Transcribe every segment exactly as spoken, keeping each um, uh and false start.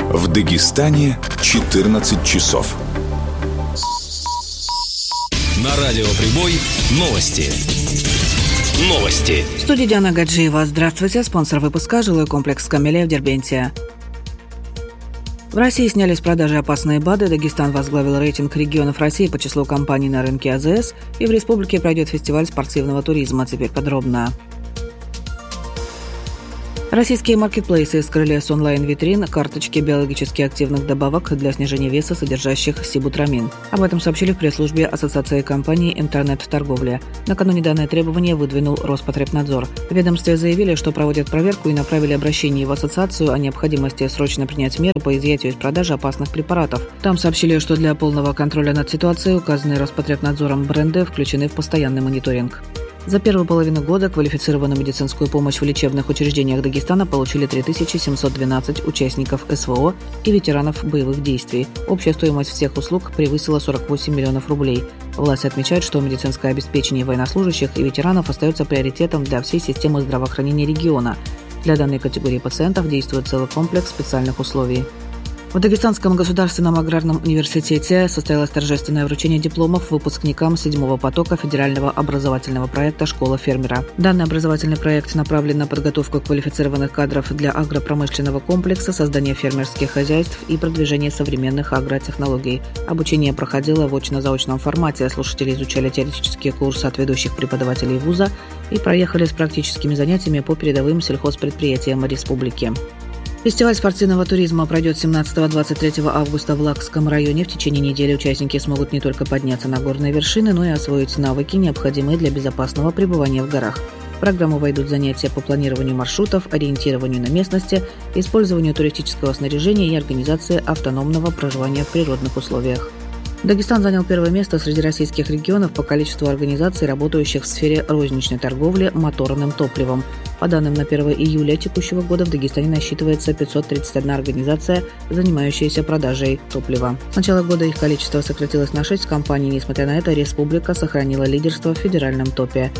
В Дагестане четырнадцать часов. На радио «Прибой» новости. Новости. В студии Диана Гаджиева. Здравствуйте. Спонсор выпуска – жилой комплекс «Камелия» в Дербенте. В России сняли с продажи опасные БАДы. Дагестан возглавил рейтинг регионов России по числу компаний на рынке АЗС. И в республике пройдет фестиваль спортивного туризма. Теперь подробно. Российские маркетплейсы скрыли с онлайн-витрин карточки биологически активных добавок для снижения веса, содержащих сибутрамин. Об этом сообщили в пресс-службе Ассоциации компаний интернет-торговли. Накануне данное требование выдвинул Роспотребнадзор. В ведомстве заявили, что проводят проверку и направили обращение в ассоциацию о необходимости срочно принять меры по изъятию из продажи опасных препаратов. Там сообщили, что для полного контроля над ситуацией указанные Роспотребнадзором бренды включены в постоянный мониторинг. За первую половину года квалифицированную медицинскую помощь в лечебных учреждениях Дагестана получили три тысячи семьсот двенадцать участников СВО и ветеранов боевых действий. Общая стоимость всех услуг превысила сорок восемь миллионов рублей. Власти отмечают, что медицинское обеспечение военнослужащих и ветеранов остается приоритетом для всей системы здравоохранения региона. Для данной категории пациентов действует целый комплекс специальных условий. В Дагестанском государственном аграрном университете состоялось торжественное вручение дипломов выпускникам седьмого потока федерального образовательного проекта «Школа фермера». Данный образовательный проект направлен на подготовку квалифицированных кадров для агропромышленного комплекса, создания фермерских хозяйств и продвижения современных агротехнологий. Обучение проходило в очно-заочном формате. Слушатели изучали теоретические курсы от ведущих преподавателей вуза и проехали с практическими занятиями по передовым сельхозпредприятиям республики. Фестиваль спортивного туризма пройдет семнадцатого-двадцать третьего августа в Лакском районе. В течение недели участники смогут не только подняться на горные вершины, но и освоить навыки, необходимые для безопасного пребывания в горах. В программу войдут занятия по планированию маршрутов, ориентированию на местности, использованию туристического снаряжения и организации автономного проживания в природных условиях. Дагестан занял первое место среди российских регионов по количеству организаций, работающих в сфере розничной торговли моторным топливом. По данным на первое июля текущего года в Дагестане насчитывается пятьсот тридцать одна организация, занимающаяся продажей топлива. С начала года их количество сократилось на шесть компаний. Несмотря на это, республика сохранила лидерство в федеральном топе.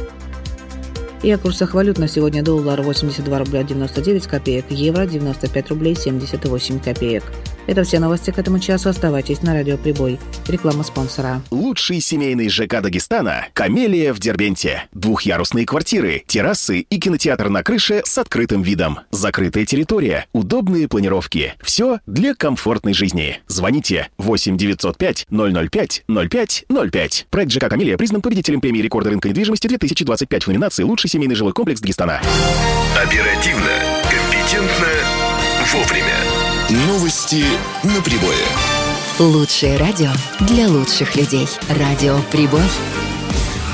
И о курсах валют на сегодня: доллар восемьдесят два рубля девяносто девять копеек, евро девяносто пять рублей семьдесят восемь копеек. Это все новости к этому часу. Оставайтесь на радио «Прибой». Реклама спонсора. Лучший семейный ЖК Дагестана – «Камелия» в Дербенте. Двухъярусные квартиры, террасы и кинотеатр на крыше с открытым видом. Закрытая территория, удобные планировки. Все для комфортной жизни. Звоните восемь девятьсот пять ноль ноль пять ноль пять ноль пять. Проект ЖК «Камелия» признан победителем премии рекорда рынка недвижимости две тысячи двадцать пять в номинации «Лучший семейный жилой комплекс Дагестана». Оперативно, компетентно, вовремя. Новости на Прибое. Лучшее радио для лучших людей. Радио «Прибой».